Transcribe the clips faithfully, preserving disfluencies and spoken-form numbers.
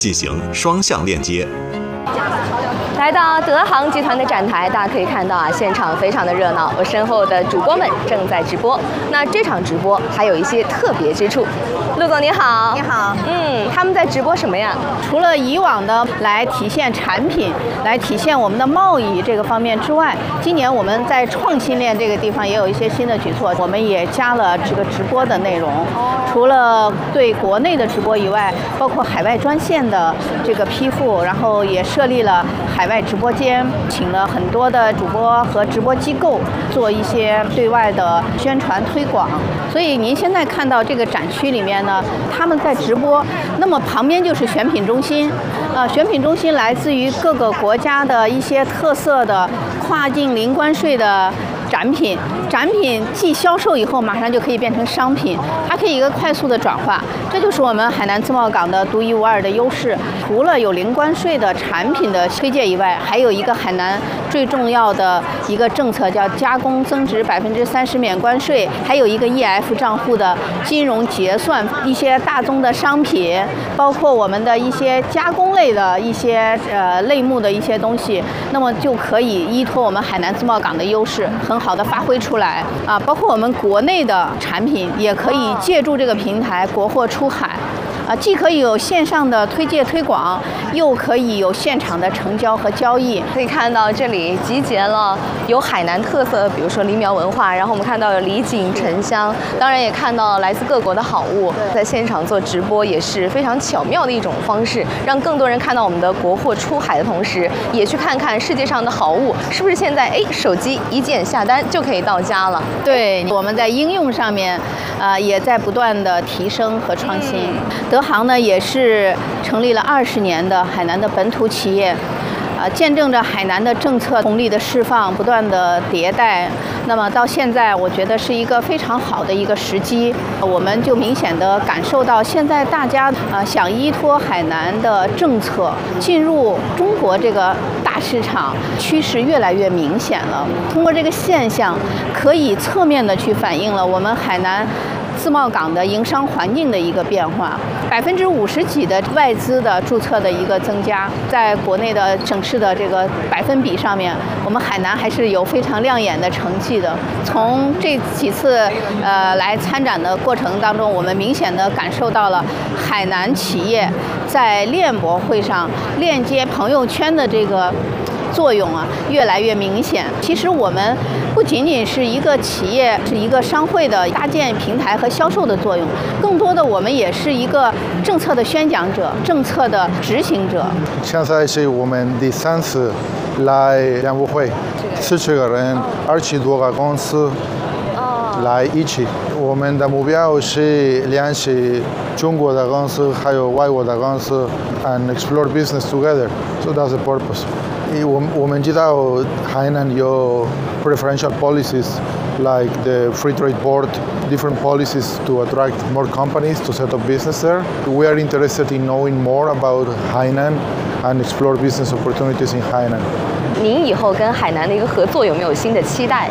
进行双向链接。 来到德航集团的展台，大家可以看到啊，现场非常的热闹。我身后的主播们正在直播。那这场直播还有一些特别之处。陆总你好， 你好， 嗯，他们在直播什么呀？ 除了以往的来体现产品、来体现我们的贸易这个方面之外，今年我们在创新链这个地方也有一些新的举措，我们也加了这个直播的内容。除了对国内的直播以外，包括海外专线的这个批复，然后也设立了海外直播间，请了很多的主播和直播机构做一些对外的宣传推广。所以您现在看到这个展区里面呢，他们在直播，那么旁边就是选品中心，呃，选品中心来自于各个国家的一些特色的跨境零关税的展品，展品既销售以后，马上就可以变成商品，它可以一个快速的转化，这就是我们海南自贸港的独一无二的优势。除了有零关税的产品的推介以外，还有一个海南最重要的一个政策叫加工增值百分之三十免关税，还有一个 E F 账户的金融结算，一些大宗的商品，包括我们的一些加工类的一些呃类目的一些东西，那么就可以依托我们海南自贸港的优势，很好的发挥出来啊，包括我们国内的产品也可以借助这个平台国货出海。啊，既可以有线上的推介推广，又可以有现场的成交和交易。 可以看到这里集结了有海南特色，比如说梨苗文化，然后我们看到有李锦沉香，当然也看到来自各国的好物。在现场做直播也是非常巧妙的一种方式，让更多人看到我们的国货出海的同时，也去看看世界上的好物是不是现在哎手机一键下单就可以到家了。 对，我们在应用上面，呃，也在不断的提升和创新。嗯德航呢也是成立了二十年的海南的本土企业，呃，见证着海南的政策红利的释放，不断的迭代。那么到现在，我觉得是一个非常好的一个时机，我们就明显的感受到，现在大家呃想依托海南的政策进入中国这个大市场，趋势越来越明显了。通过这个现象，可以侧面的去反映了我们海南自贸港的营商环境的一个变化，百分之五十几的外资的注册的一个增加，在国内的省市的这个百分比上面，我们海南还是有非常亮眼的成绩的。从这几次呃来参展的过程当中，我们明显的感受到了海南企业在链博会上链接朋友圈的这个作用啊，越来越明显。其实我们不仅仅是一个企业，是一个商会的搭建平台和销售的作用，更多的我们也是一个政策的宣讲者、政策的执行者。 现在是我们第三次来链博会，四十个人，二十多个公司来一起。我们的目标是联系中国的公司还有外国的公司 and explore business together. So that's the purpose. 我我们知道海南有 preferential policies like the Free Trade Board, different policies to attract more companies to set up business there. We are interested in knowing more about Hainan and explore business opportunities in Hainan. 您以后跟海南的一个合作有没有新的期待？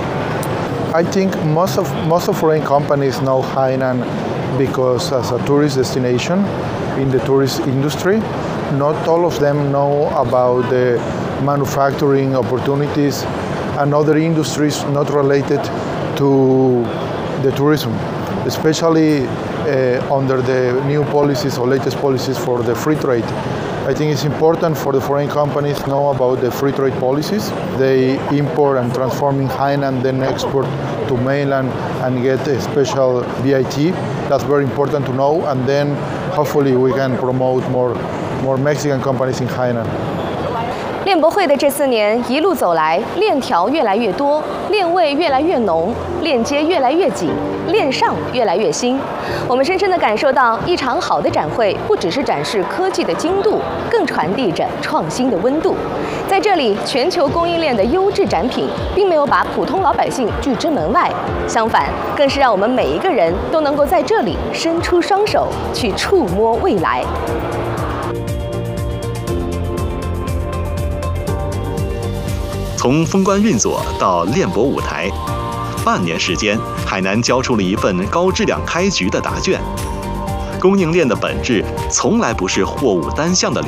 I think most of most of foreign companies know Hainan because as a tourist destination in the tourist industry. Not all of them know about the manufacturing opportunities and other industries not related to the tourism, especially uh, under the new policies or latest policies for the free trade. I think it's important for the foreign companies to know about the free trade policies. They import and transform in Hainan, then export to mainland and get a special V I T. That's very important to know, and then hopefully we can promote more, more Mexican companies in Hainan. 链博会的这四年一路走来，链条越来越多，链位越来越浓，链接越来越紧，链上越来越新。我们深深地感受到，一场好的展会不只是展示科技的精度，更传递着创新的温度。在这里，全球供应链的优质展品，并没有把普通老百姓拒之门外，相反，更是让我们每一个人都能够在这里伸出双手，去触摸未来。 从封关运作到链博舞台，半年时间，海南交出了一份高质量开局的答卷。供应链的本质从来不是货物单向的流